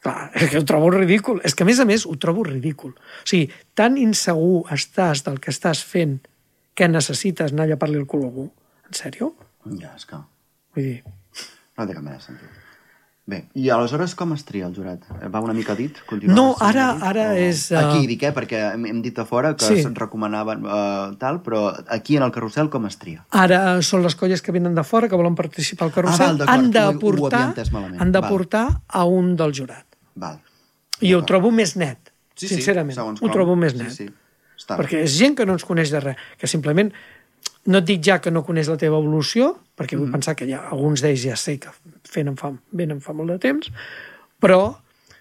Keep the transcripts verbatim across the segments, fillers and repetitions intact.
Clar, és que ho trobo ridícul. És que, a més a més, ho trobo ridícul. O sigui, tan insegur estàs del que estàs fent que necessites anar a llepar-li el cul a algú. En sèrio? Ja, és que... Vull dir... No té cap mena de sentit. Bé, i aleshores com es tria el jurat? Va una mica dit? Continua No, sent ara, dit? ara O... és... Uh... Aquí, dic, eh? Perquè hem, hem dit a fora que Sí. se'n recomanaven uh, tal, però aquí en el carrusel com es tria? Ara són les colles que venen de fora, que volen participar al carrusel, Ah, val, d'acord, han de ho- ho portar, havia entès malament. han de Val. portar a un del jurat. Val. I ho trobo més net, Sí, sí, sincerament. segons Ho com. trobo més Sí, net. sí. Està bé. Perquè és gent que no ens coneix de res, que simplement, no et dic ja que no coneix la teva evolució, perquè vull Mhm. pensar que ja, alguns d'ells ja sé que venen fa, venen fa molt de temps, però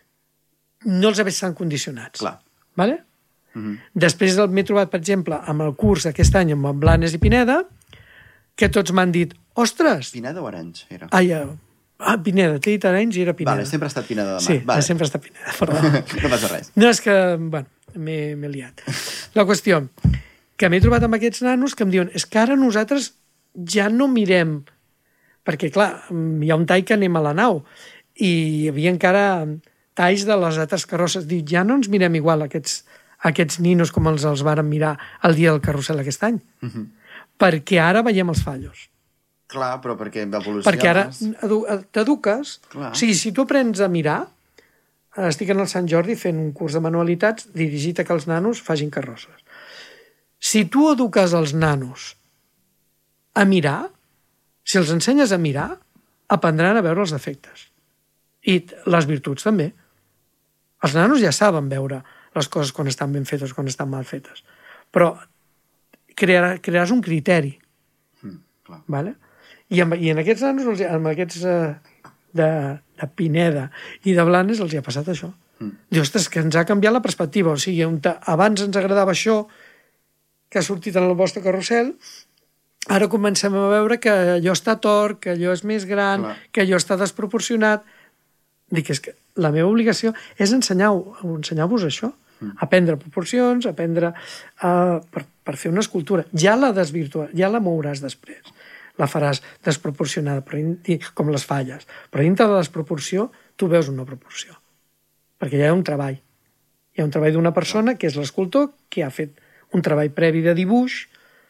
no els veig tan condicionats. Clar. Vale? Mhm. Després m'he trobat, per exemple, amb el curs aquest any amb en Blanes i Pineda, que tots m'han dit, ostres, Pineda o Arenys, era? ai, eh, ah, Pineda, t'he dit Arenys i era Pineda. Vale, sempre ha estat Pineda de Mar. Sí, vale. sempre està Pineda, perdó. No passa res. No, és que, bueno, m'he m'he liat. La qüestió, que m'he trobat amb aquests nanos que em diuen, és que ara nosaltres ja no mirem, perquè, clar, hi ha un tall que anem a la nau, i hi havia encara talls de les altres carrosses. Diu, ja no ens mirem igual aquests, aquests ninos com els els vàrem mirar el dia del carrusel aquest any, Mhm. perquè ara veiem els fallos. Clar, però perquè evoluciones... Perquè ara edu- t'eduques. Clar. O sigui, si tu aprens a mirar, estic en el Sant Jordi fent un curs de manualitats dirigit a que els nanos facin carrosses. Si tu eduques els nanos a mirar, si els ensenyes a mirar, aprendran a veure els defectes. I t- les virtuts també. Els nanos ja saben veure les coses quan estan ben fetes, quan estan mal fetes. Però crearà, crearàs un criteri. Mm, clar. Vale? I, amb, I en aquests nanos, els, amb aquests eh, de, de Pineda i de Blanes, els hi ha passat això. Mm. Diu, ostres, que ens ha canviat la perspectiva. O sigui, on te, abans ens agradava això que ha sortit en el vostre carrusel, ara comencem a veure que allò està tort, que allò és més gran, Clar. que allò està desproporcionat. Dic, és que la meva obligació és ensenyar-vos ensenyar això. Mm. Aprendre proporcions, aprendre uh, per, per fer una escultura. Ja la desvirtuaràs, ja la mouràs després. La faràs desproporcionada, però, com les falles. Però dintre de la desproporció tu veus una proporció. Perquè hi ha un treball. Hi ha un treball d'una persona, que és l'escultor, que ha fet un treball previ de dibuix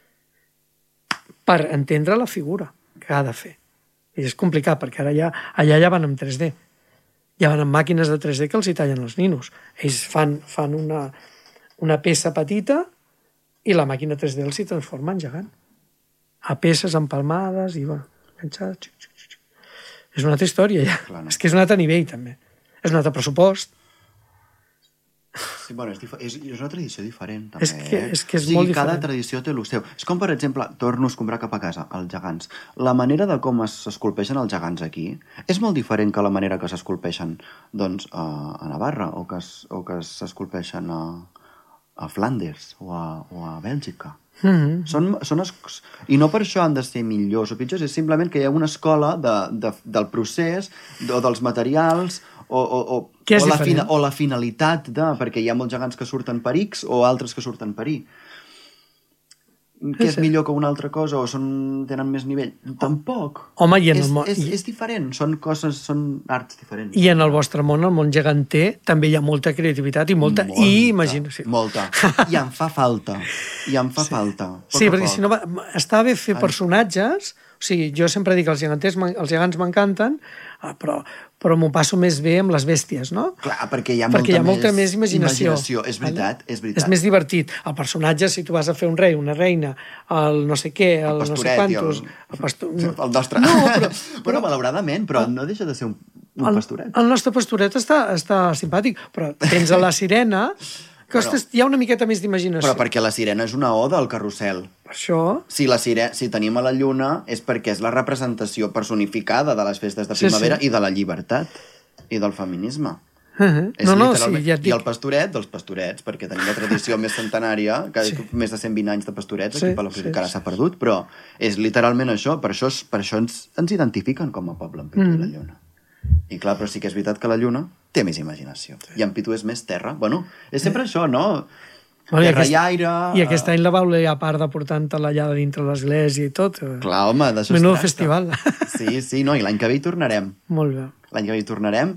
per entendre la figura que ha de fer. I és complicat, perquè ara ja, allà ja van amb tres D. Ja van amb màquines de tres D que els hi tallen els ninos. Ells fan, fan una, una peça petita i la màquina tres D els hi transforma en gegant. A peces empalmades i va, enganxades. Xic, xic, xic. És una altra història, ja. Clar, no. És que és un altre nivell, també. És un altre pressupost. Sí, bueno, és, dif- és, és una tradició diferent, també. És que- eh? és que és o sigui, molt cada diferent. tradició té el seu. És com, per exemple, torno a escombrar cap a casa, els gegants. La manera de com es- s'esculpeixen els gegants aquí és molt diferent que la manera que s'esculpeixen doncs, a, a Navarra o que, es, o que s'esculpeixen a, a Flandes o a, o a Bèlgica. Mm -hmm. Són, són es... I no per això han de ser millors o pitjors, és simplement que hi ha una escola de, de, del procés o dels materials o, o, o, Que és o, la, diferent. fina, o la finalitat de... Perquè hi ha molts gegants que surten per X o altres que surten per Y. Què és sí. millor que una altra cosa o són, tenen més nivell? Tampoc. Home, i en és, el món... és, i- és diferent, són coses, són arts diferents. I en el vostre món, el món geganter, també hi ha molta creativitat i molta, Molta, i imaginació. Molta. I em fa falta. I em fa sí. falta. Poc Sí, a perquè poc. si no... va- Està bé fer personatges, o sigui, jo sempre dic que els geganters, m'en- els gegants m'encanten, ah, però, però m'ho passo més bé amb les bèsties, no? Clar, perquè hi ha, Perquè molta, hi ha molta més més imaginació. imaginació. És veritat, Vale? és veritat. És més divertit. El personatge, si tu vas a fer un rei, una reina, el no sé què, el, El no sé pastoret i quantos... el- El, pastor... El nostre... No, però... Bueno, malauradament, però no deixa de ser un, un el, pastoret. el nostre pastoret està, està simpàtic, però tens a la sirena, que Bueno. ostres, hi ha una miqueta més d'imaginació. Però perquè la sirena és una oda al carrusel. Per això... Si, la sire... si tenim a la lluna és perquè és la representació personificada de les festes de Sí, primavera sí. i de la llibertat i del feminisme. Uh -huh. És No, no, sí, literalment- ja et I dic... el pastoret dels pastorets, perquè tenim la tradició més centenària, que sí. més de cent vint anys de pastorets, Sí, aquí per la sí, que ara sí. s'ha perdut, però és literalment això, per això, és- per això ens, ens identifiquen com a poble en Pitu Mm. i la lluna. I clar, però sí que és veritat que la lluna té més imaginació. Sí. I en Pitu és més terra. Bueno, és sempre això, no? Bueno, i Terra aquest- i aire... I aquest any la va voler, a part de portant-te allà dintre l'església i tot. Clar, home, d'això es Menudo tracta. festival. Sí, sí, no, i l'any que ve hi tornarem. Molt bé. L'any que ve hi tornarem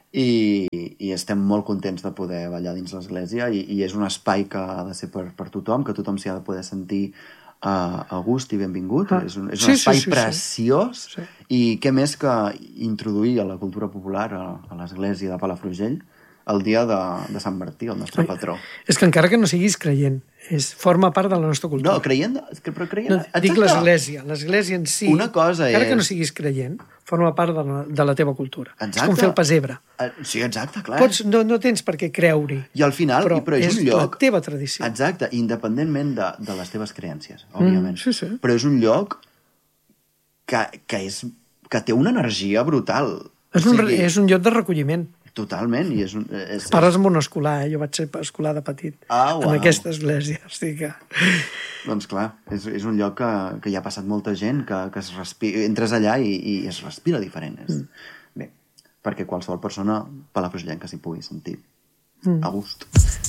i, i estem molt contents de poder ballar dins l'església i, i és un espai que ha de ser per, per tothom, que tothom s'hi ha de poder sentir a, a gust i benvingut. Ah. És un, és un sí, espai sí, sí, preciós sí. I què més que introduir a la cultura popular a, a l'església de Palafrugell el dia de, de Sant Martí, el nostre patró. És que encara que no siguis creient, és, forma part de la nostra cultura. No, creient... Però creient no, dic l'església, l'església en si, una cosa encara és... que no siguis creient, forma part de la, de la teva cultura. Exacte. És com fer el pessebre. Sí, exacte, clar. Pots, no, no tens per què creure-hi. I al final, però, i, però és, és un lloc... la teva tradició. Exacte, independentment de, de les teves creences, òbviament. Mm, sí, sí. Però és un lloc que, que, és, que té una energia brutal. És un, o sigui, és un lloc de recolliment. Totalment. I és un, és, Parles amb un escolar, eh? Jo vaig ser escolar de petit ah, wow. en aquesta església. O sigui que... Doncs clar, és, és un lloc que, que hi ha passat molta gent, que, que es respira, entres allà i, i es respira diferent. És... Mm. Bé, perquè qualsevol persona palafrugellenca s'hi pugui sentir mm. a gust.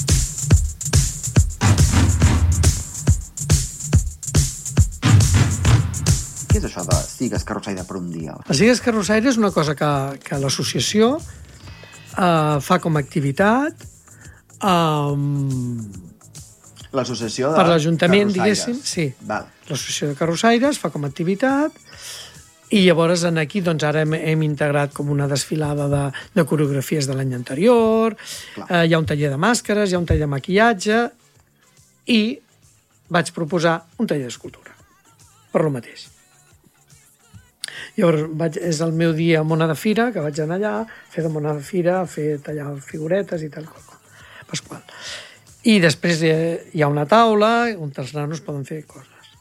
Què és això de Sigues Carrossaire per un dia? El Sigues Carrossaire és una cosa que, que l'associació Uh, fa com a activitat um, l'associació de per l'Ajuntament, diguéssim, sí. Val. L'associació de carrossaires fa com a activitat i llavors en aquí doncs, ara hem, hem integrat com una desfilada de, de coreografies de l'any anterior, uh, hi ha un taller de màscares, hi ha un taller de maquillatge i vaig proposar un taller d'escultura per lo mateix. Llavors vaig, és el meu dia a Mona de Fira, que vaig anar allà, fer de Mona de Fira, fer tallar figuretes i tal, Pasqual. I després hi ha una taula on els nanos poden fer coses.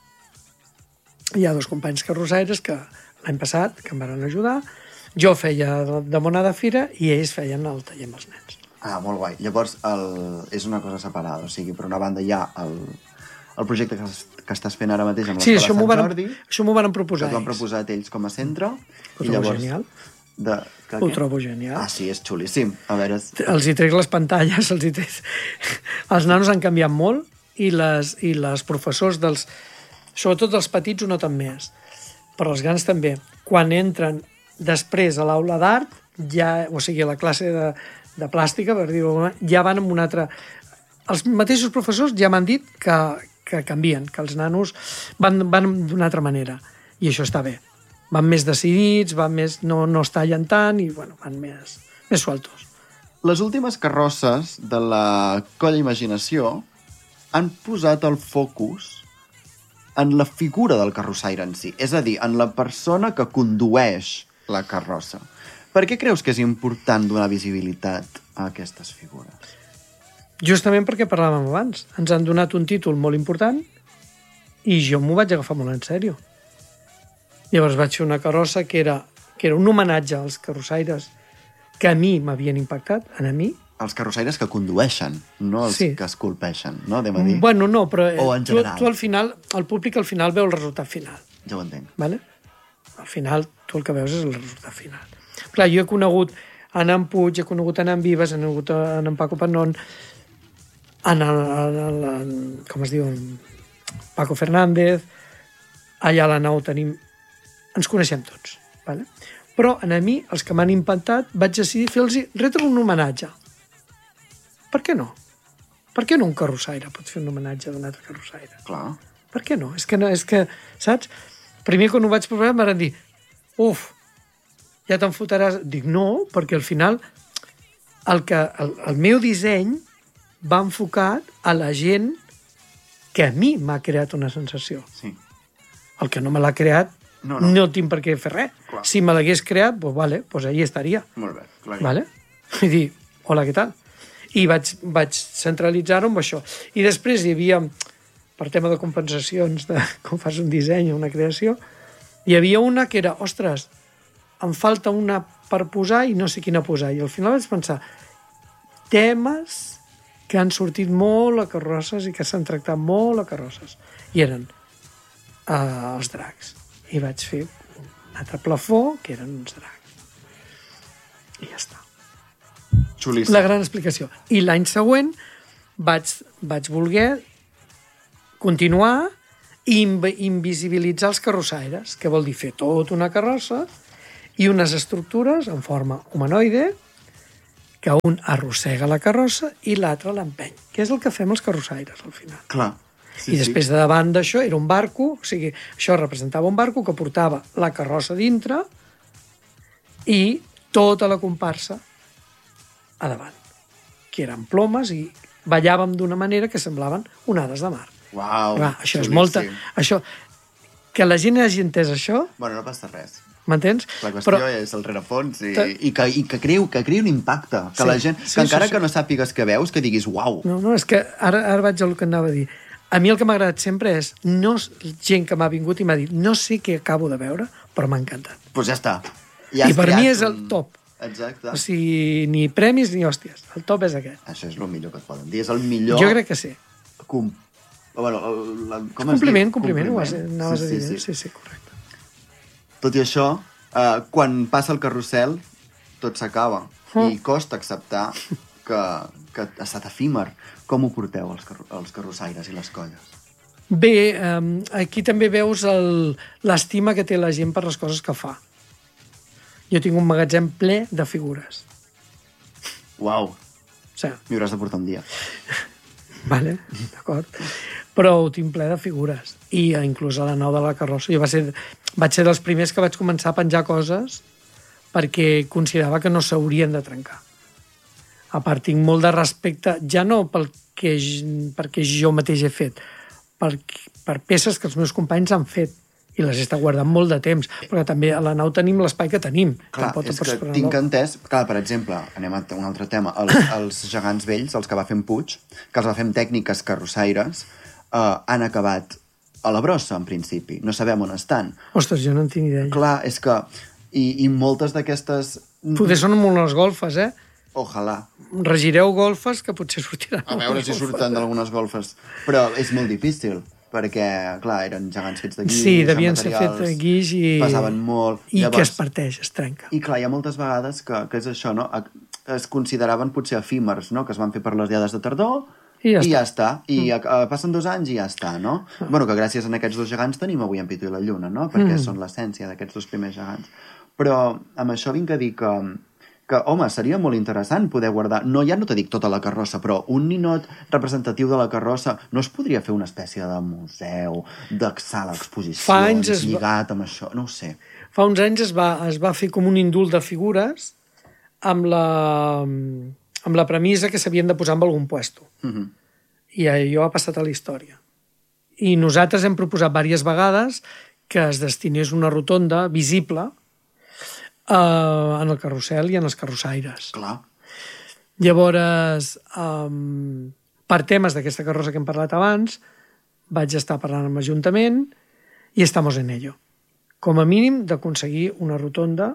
Hi ha dos companys carrossaires que l'any passat, que em van ajudar, jo feia de Mona de Fira i ells feien el taller amb els nens. Ah, molt guai. Llavors el, és una cosa separada, o sigui, per una banda hi ha el... el projecte que, que estàs fent ara mateix amb sí, l'Escola Sant Jordi. Això m'ho van proposar ells. Que t'ho han proposat ells com a centre. Ho trobo genial. De, que, Ho trobo genial. Ah, sí, és xulíssim. A veure... Els hi trec les pantalles, els hi trec... Els nanos han canviat molt i les, i les professors dels... Sobretot dels petits ho noten més, però els grans també. Quan entren després a l'aula d'art, ja, o sigui, a la classe de, de plàstica, per dir-ho, ja van amb un altre... Els mateixos professors ja m'han dit que, que canvien, que els nanos van, van d'una altra manera. I això està bé. Van més decidits, van més, no, no es tallen tant i bueno, van més, més sueltos. Les últimes carrosses de la Colla Imaginació han posat el focus en la figura del carrossaire en si, és a dir, en la persona que condueix la carrossa. Per què creus que és important donar visibilitat a aquestes figures? Justament perquè parlàvem abans. Ens han donat un títol molt important i jo m'ho vaig agafar molt en sèrio. Llavors vaig fer una carrossa que era, que era un homenatge als carrossaires que a mi m'havien impactat, a mi. Els carrossaires que condueixen, no els sí. que esculpeixen, no? Anem a dir? Bueno, no, però o en tu, general. tu al final, el públic al final veu el resultat final. Ja ho entenc. Vale? Al final, tu el que veus és el resultat final. Clar, jo he conegut en en Puig, he conegut en en Vives, he conegut en en Paco Panon, en, el, en, en, com es diu, en Paco Fernández, allà a la nau tenim... Ens coneixem tots, vale? Però a mi, els que m'han impactat, vaig decidir fer-los retre un homenatge. Per què no? Per què no un carrossaire pot fer un homenatge d'un altre carrossaire? Clar. Per què no? És que, no, és que saps? Primer, quan ho vaig provar, em van dir uf, ja te'n fotràs. Dic, no, perquè al final el, que, el, el meu disseny va enfocat a la gent que a mi m'ha creat una sensació. Sí. El que no me l'ha creat no, no. no tinc per què fer res. Clar. Si me l'hagués creat, doncs vale, doncs ahí estaria. Molt bé, clar. Vale? I dir, hola, què tal? I vaig, vaig centralitzar-ho amb això. I després hi havia, per tema de compensacions, de com fas un disseny o una creació, hi havia una que era, ostres, em falta una per posar i no sé quina posar. I al final vaig pensar, temes que han sortit molt a carrosses i que s'han tractat molt a carrosses. I eren uh, els dracs. I vaig fer un altre plafó que eren uns dracs. I ja està. Xulíssim. La gran explicació. I l'any següent vaig, vaig voler continuar i invisibilitzar els carrossaires, que vol dir fer tot una carrossa i unes estructures en forma humanoide que un arrossega la carrossa i l'altre l'empeny, que és el que fem els carrossaires al final. Clar. Sí, I després sí. de davant d'això era un barco, o sigui, això representava un barco que portava la carrossa dintre i tota la comparsa a davant, que eren plomes i ballàvem d'una manera que semblaven onades de mar. Uau, Clar, això és xulíssim. molta... Això, que la gent hagi entès això... Bueno, no passa res. M'entens? La qüestió Però... és el rerefons i, Te... i, que, i que, creï, que creï un impacte. Que Sí, la gent, sí, que encara sí, sí. que no sàpigues què veus, que diguis uau. No, no, és que ara, ara vaig al que anava a dir. A mi el que m'ha agradat sempre és no, gent que m'ha vingut i m'ha dit no sé què acabo de veure, però m'ha encantat. Doncs pues ja està. Ja I per mi és un... el top. Exacte. O sigui, ni premis ni hòsties. El top és aquest. Això és el millor que et poden dir. És el millor... Jo crec que sí. Com... Bueno, el, la, com es Compliment, diu? compliment, ho has, Compliment. anaves sí, a dir. sí, Sí, sí. sí, sí, correcte. Tot i això, eh, quan passa el carrusel, tot s'acaba. Mm. I costa acceptar que, que ha estat efímer. Com ho porteu, els, carro els carrossaires i les colles? Bé, eh, aquí també veus el- l'estima que té la gent per les coses que fa. Jo tinc un magatzem ple de figures. Uau, O sigui, m'hi hauràs de portar un dia. vale, d'acord. Però ho tinc ple de figures. I eh, inclús a la nau de la carrossa. Jo va ser, vaig ser dels primers que vaig començar a penjar coses perquè considerava que no s'haurien de trencar. A part, tinc molt de respecte, ja no pel que, j- perquè jo mateix he fet, per, per peces que els meus companys han fet i les he estat guardant molt de temps, perquè també a la nau tenim l'espai que tenim. Clar, Tampoc és pots que posar tinc no. entès... Clar, per exemple, anem a un altre tema. Els, els gegants vells, els que va fer en Puig, que els va fer amb tècniques carrossaires, eh, han acabat a la brossa, en principi. No sabem on estan. Ostres, jo no en tinc idea. Clar, és que... I, i moltes d'aquestes... Potser són molt les golfes, eh? Ojalà. Regireu golfes que potser sortiran. A veure si golfes. surten d'algunes golfes. Però és molt difícil, perquè, clar, eren gegants fets de guix... Sí, devien ser materials, fet de guix i... Pesaven molt. I Llavors... que es parteix, es trenca. I clar, hi ha moltes vegades que, que és això, no? Es consideraven potser efímers, no? Que es van fer per les diades de tardor I ja i ja està. està. I mm. uh, passen dos anys i ja està, no? Ah. Bueno, que gràcies a aquests dos gegants tenim avui en Pitu i la Lluna, no? Perquè mm. són l'essència d'aquests dos primers gegants. Però amb això vinc a dir que, que, home, seria molt interessant poder guardar, no, ja no t'he dit tota la carrossa, però un ninot representatiu de la carrossa, no es podria fer una espècie de museu, de sala d'exposicions, es... lligat amb això, no ho sé. Fa uns anys es va, es va fer com un indult de figures amb la, amb la premissa que s'havien de posar en algun puesto. Mhm. I allò ha passat a la història. I nosaltres hem proposat diverses vegades que es destinés una rotonda visible eh, en el carrusel i en els carrossaires. Clar. Llavors, um, per temes d'aquesta carrossa que hem parlat abans, vaig estar parlant amb l'Ajuntament i estamos en ello. Com a mínim d'aconseguir una rotonda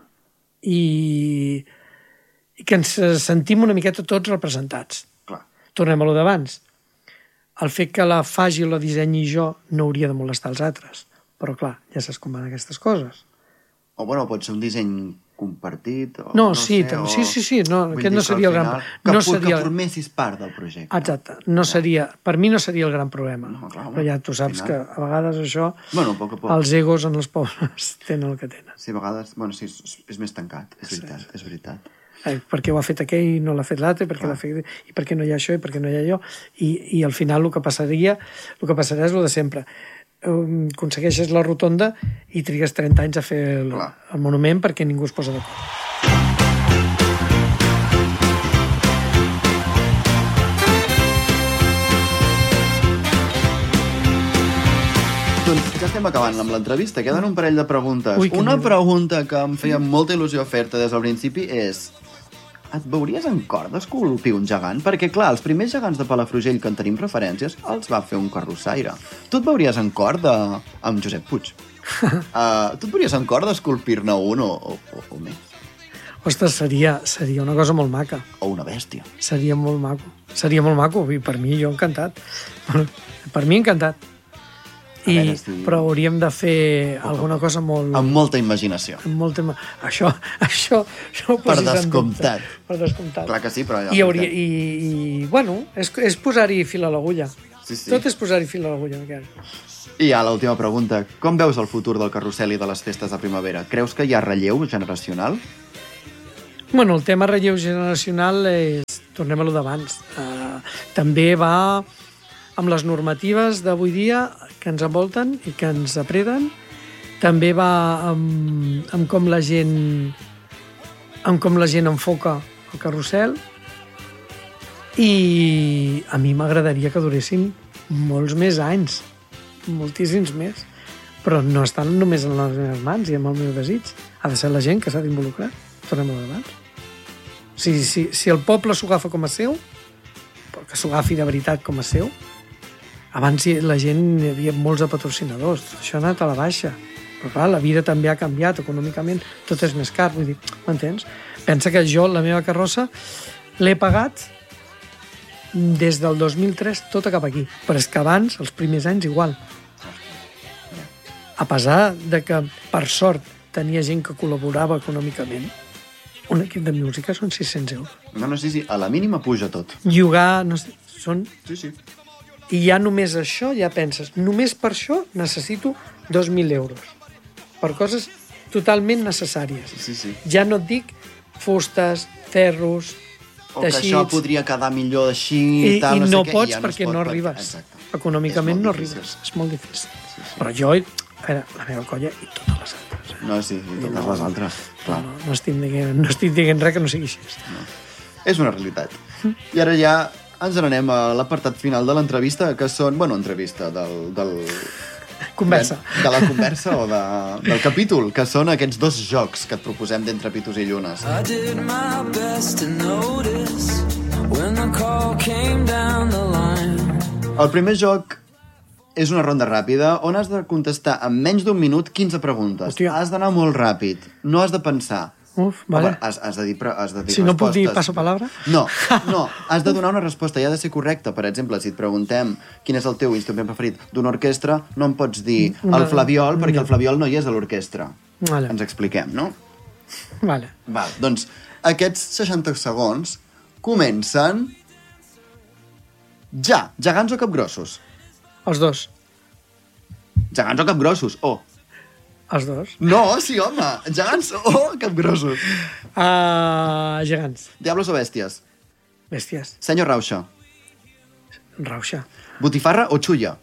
i, i que ens sentim una miqueta tots representats. Clar. Tornem a lo d'abans. El fet que la faci o la dissenyi jo no hauria de molestar els altres. Però, clar, ja saps com van aquestes coses. O, bueno, pot ser un disseny compartit. O, No, no sí, sé, o... sí, sí, sí, no, Vull aquest dir no que seria al el gran... final- Que, no que seria... formessis part del projecte. Exacte, no seria... Per mi no seria el gran problema. No, clar, home, però ja tu saps al que final- a vegades això... Bueno, a poc a poc. Els egos en els pobles tenen el que tenen. Sí, a vegades... Bueno, sí, és, és més tancat, és veritat, sí. és veritat. Eh, per què ho ha fet aquell i no l'ha fet l'altre, per què l'ha fet... i per què no hi ha això i per què no hi ha allò. I, i al final el que passaria, el que passarà és el de sempre. Um, aconsegueixes la rotonda i trigues trenta anys a fer el, Clar. el monument perquè ningú es posa d'acord. Doncs ja estem acabant amb l'entrevista. Queden un parell de preguntes. Ui, que Una nervi. pregunta que em feia molta il·lusió fer-te des del principi és: et veuries en cor d'esculpir un gegant? Perquè, clar, els primers gegants de Palafrugell que en tenim referències els va fer un carrossaire. Tu et veuries en cor de... amb Josep Puig. uh, tu et veuries en cor d'esculpir-ne un o, o, o, o més? Ostres, seria, seria una cosa molt maca. O una bèstia. Seria molt maco. Seria molt maco, i per mi, jo encantat. Per mi encantat. I, veure si- Però hauríem de fer alguna cosa molt... Amb molta imaginació. amb molta... Això, això, això ho Per posis en dubte. descomptat. Per descomptat. Clar que sí, però... Ja I, hauria, i, i, bueno, és, és posar-hi fil a l'agulla. Sí, sí. Tot és posar-hi fil a l'agulla, Miquel. I ja, l'última pregunta. Com veus el futur del carrusel i de les festes de primavera? Creus que hi ha relleu generacional? Bueno, el tema relleu generacional és... Tornem a lo d'abans. Uh, també va amb les normatives d'avui dia que ens envolten i que ens apreden. També va amb, amb com la gent amb com la gent enfoca el carrusel. I a mi m'agradaria que duressin molts més anys, moltíssims més, però no estan només en les meves mans i en el meu desig. Ha de ser la gent que s'ha d'involucrar. Tornem a l'abans. Si, si, si el poble s'ho agafa com a seu, que s'ho agafi de veritat com a seu, abans la gent hi havia molts de patrocinadors, això ha anat a la baixa. Però clar, la vida també ha canviat econòmicament, tot és més car, vull dir, m'entens? Pensa que jo, la meva carrossa, l'he pagat des del dos mil tres tota cap aquí, però és que abans, els primers anys, igual. A pesar de que, per sort, tenia gent que col·laborava econòmicament, un equip de música són sis-cents euros. No, no, sí, sí, a la mínima puja tot. Llogar, no sé, són... Sí, sí. I ja només això, ja penses, només per això necessito dos mil euros. Per coses totalment necessàries. Sí, sí. Ja no et dic fustes, ferros, o que teixits... això podria quedar millor així i, i tal, i no, no sé pots què, i ja perquè no, no pot, arribes. Exacte. Econòmicament no difícil. arribes. És molt difícil. Sí, sí. Però jo, a veure, la meva colla i totes les altres. Eh? No, sí, i totes no, les altres. Clar. No, no, estic dient, no estic dient res que no sigui així. No. És una realitat. I ara ja ens n'anem a l'apartat final de l'entrevista, que són... Bueno, entrevista del... del Conversa. De, de la conversa o de, del capítol, que són aquests dos jocs que et proposem d'Entre Pitos i Llunes. I did my best to notice when the call came down the line. El primer joc és una ronda ràpida on has de contestar en menys d'un minut quinze preguntes. Hòstia. Has d'anar molt ràpid, no has de pensar. Uf, vale. Home, has, has de dir, has de dir Si no puc dir respostes. passo palabra? No, no, has de donar una resposta i ha de ser correcta. Per exemple, si et preguntem quin és el teu instrument preferit d'una orquestra, no em pots dir Una... el flabiol, perquè el flabiol no hi és a l'orquestra. Vale. Ens expliquem, no? Vale. Val, doncs aquests seixanta segons comencen ja. Gegants o capgrossos? Els dos. Gegants o capgrossos? Oh. Els dos. No, sí, home. Gegants o capgrossos? Uh, gegants. Diables o bèsties? Bèsties. Senyor Rauxa. Rauxa. Botifarra o xulla?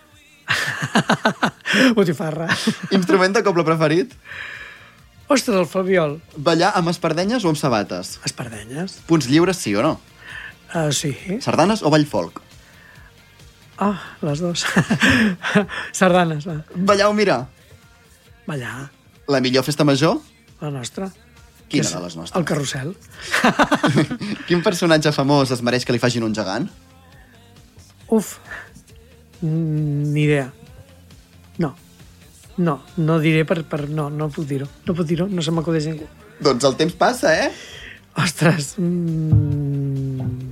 Botifarra. Instrument de coble preferit? Ostres, el flabiol. Ballar amb espardenyes o amb sabates? Espardenyes. Punts lliures, sí o no? Uh, sí. Sardanes o ball folk? Ah, les dues. Sardanes, va. Ballar o mirar? Ballar. La millor festa major? La nostra. Quina És de les nostres? El carrusel. Quin personatge famós es mereix que li facin un gegant? Uf. Mm, Ni idea. No. No, no diré per... per no, no puc dir-ho. No puc dir-ho, no se m'acudeix ningú. Doncs el temps passa, eh? Ostres. Mm...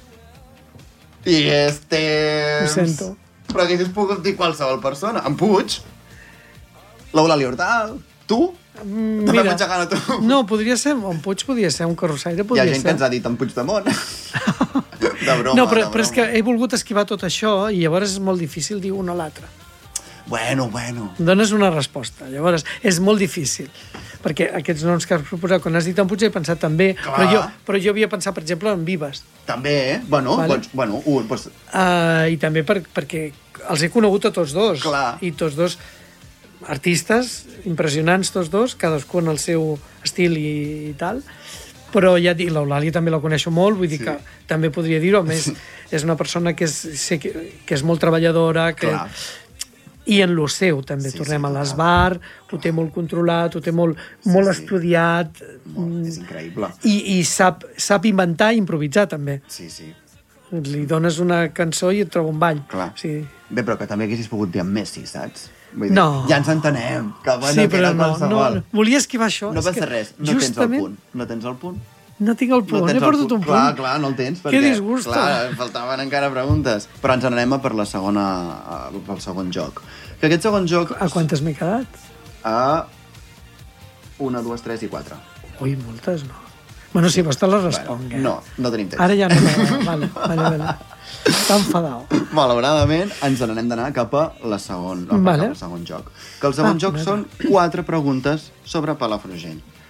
I és temps... Ho sento. Però haguessis pogut dir qualsevol persona. En Puig. L'Eulàlia Hortal. Tu? Mm, Te fem mira, un gegant a tu. no, podria ser... En Puig podria ser, un carrossaire Hi podria ha gent ser. que ens ha dit en Puigdemont. De broma, no, però, de però és broma. que he volgut esquivar tot això i llavors és molt difícil dir un o l'altre. Bueno, bueno. Dones una resposta. Llavors, és molt difícil. Perquè aquests noms que has proposat, quan has dit en Puig, he pensat també... Clar. Però jo, però jo havia pensat, per exemple, en Vives. També, eh? Bueno, Vale. doncs, bueno, un, doncs, Uh, I també per, perquè els he conegut a tots dos. Clar. I tots dos artistes impressionants, tots dos, cadascú en el seu estil i, i tal. Però ja dic, l'Eulàlia també la coneixo molt, vull dir Sí. que també podria dir-ho. A més, és una persona que és, sé que, que és molt treballadora, que... clar. I en lo seu, també. Sí, Tornem sí, a clar. l'esbar, ho té molt controlat, ho té molt, molt sí. estudiat, Molt, és increïble. i, i sap, sap inventar i improvisar, també. Sí, sí. Li dones una cançó i et troba un ball. Clar. Sí. Bé, però que també haguessis pogut dir en Messi, saps? Vull dir, No. ja ens entenem. Que, bueno, Sí, que però era no, no, qualsevol. volia esquivar això. No és passa que res, no justament tens el punt. No tens el punt. No tinc el punt, no he tens el perdut un punt. Clar, clar, no el tens. Que Perquè, disgusto. Clar, faltaven encara preguntes. Però ens n'anem a per la segona, a, pel segon joc. Que aquest segon joc... A quantes m'he quedat? A una, dues, tres i quatre. Ui, moltes no. Bueno, si vols te les responc, eh? No, no tenim temps. Ara ja no. Vale, vale, vale. Està enfadat. Malauradament, ens n'anem d'anar cap a la segon, Vale. al segon joc. Que el segon Ah, joc mira. són quatre preguntes sobre Palafrugell.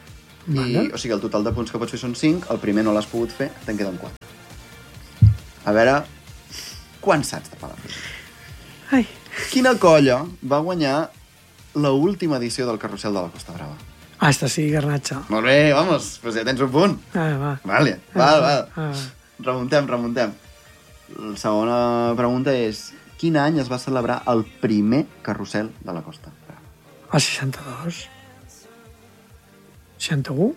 I, o sigui, el total de punts que pots fer són cinc, el primer no l'has pogut fer, te'n queden quatre. A veure, quants saps de Palafrugell? Ai, Quina colla va guanyar l'última edició del Carrusel de la Costa Brava? ah, esta sí, Garnatxa. Molt bé, vamos, pues ja tens un punt. Ah, va. Vale, val, val. Ah, Remuntem, remuntem. La segona pregunta és: quin any es va celebrar el primer Carrusel de la Costa Brava? el seixanta-dos. seixanta-u?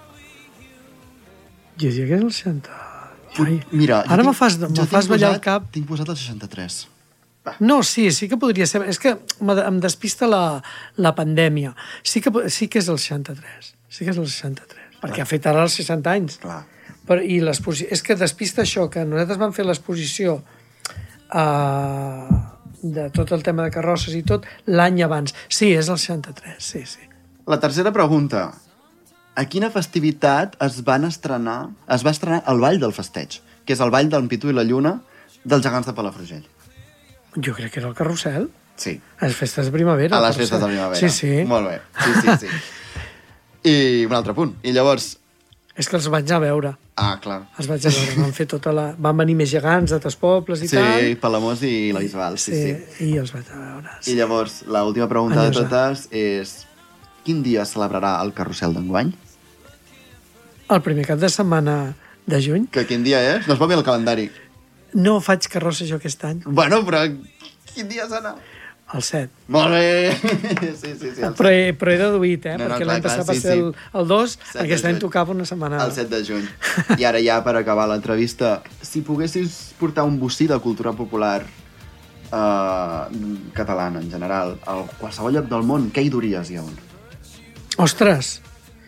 Jo diria que és el seixanta... Ai, Mira, ara jo me fas, tinc- me jo fas tinc ballar posat- el cap. Tinc posat el seixanta-tres. No, sí, sí que podria ser. És que me- em despista la, la pandèmia. Sí que, po- sí que és el seixanta-tres. Sí que és el seixanta-tres. Perquè ha fet ara els seixanta anys. Clar. Però, i l'exposició... És que despista això, que nosaltres vam fer l'exposició uh, de tot el tema de carrosses i tot l'any abans. Sí, és el seixanta-tres, sí, sí. La tercera pregunta. A quina festivitat es van estrenar, es va estrenar el Ball del Festeig, que és el ball del Pitu i la Lluna dels gegants de Palafrugell? Jo crec que era el carrusel. Sí. A les festes de primavera. A les el festes de carrusel. primavera. Sí, sí. Molt bé. Sí, sí, sí. I un altre punt. I llavors... És que els vaig anar a veure. Ah, clar. Els vaig a veure. Van fer tota la... Van venir més gegants d'altres pobles i Sí, tal. Palamós i la Bisbal, sí, sí. sí. I els vaig a veure. I Sí. llavors, l'última pregunta de Enyosa. totes és: quin dia es celebrarà el Carrusel d'enguany? El primer cap de setmana de juny. Que quin dia és? No es va bé el calendari. No faig carrosses jo aquest any. Bueno, però quin dia serà? El set. Molt bé! Sí, sí, sí. El Però he, però he deduït, eh? No, no, perquè clar, l'any clar, passat va sí, ser sí. el, el dos, set de aquest any juny. tocava una setmana. El set de juny. I ara ja, per acabar l'entrevista, si poguessis portar un bocí de cultura popular eh, catalana, en general, a qualsevol lloc del món, què hi duries i on? Ostres!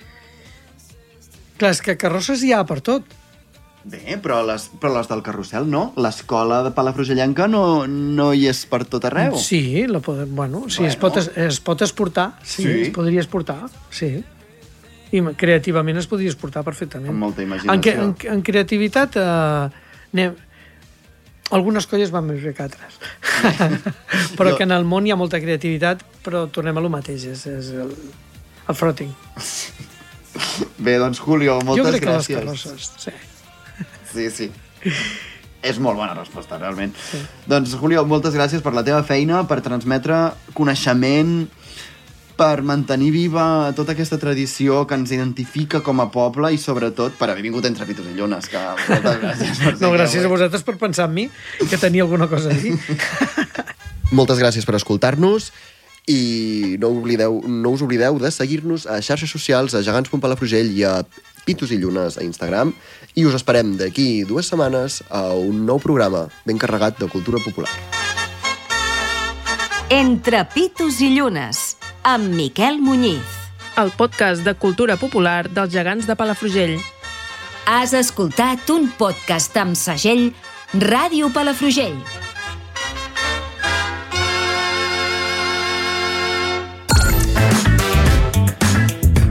Clar, és que carrosses hi ha per tot. Bé, però les, però les del carrusel no. L'escola de Palafrugellenca no, no hi és per tot arreu. Sí, la pod... bueno, sí, Bueno. es, pot, es, es pot exportar. Sí, Sí. es podria exportar, sí. I creativament es podria exportar perfectament. Amb molta imaginació. En, que, en, en creativitat, eh, anem... algunes colles van més bé que altres. però Jo- que en el món hi ha molta creativitat, però tornem a lo mateix, és, és el, el frotting. Bé, doncs, Julio, moltes jo crec gràcies. que les carrosses, sí. Sí, sí. És molt bona resposta, realment. Sí. Doncs, Julio, moltes gràcies per la teva feina, per transmetre coneixement, per mantenir viva tota aquesta tradició que ens identifica com a poble i, sobretot, per haver vingut entre pitos i llunes, que moltes gràcies per ser No, aquí gràcies a avui. vosaltres per pensar en mi, que tenia alguna cosa a dir. Moltes gràcies per escoltar-nos i no, oblideu, no us oblideu de seguir-nos a xarxes socials, a gegants punt palafrugell i a Pitos i Llunes a Instagram, i us esperem d'aquí dues setmanes a un nou programa ben carregat de cultura popular. Entre Pitos i Llunes, amb Miquel Muñiz. El podcast de cultura popular dels gegants de Palafrugell. Has escoltat un podcast amb segell Ràdio Palafrugell.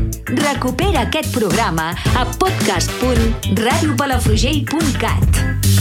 Recupera aquest programa a podcast punt radiopalafrugell punt cat.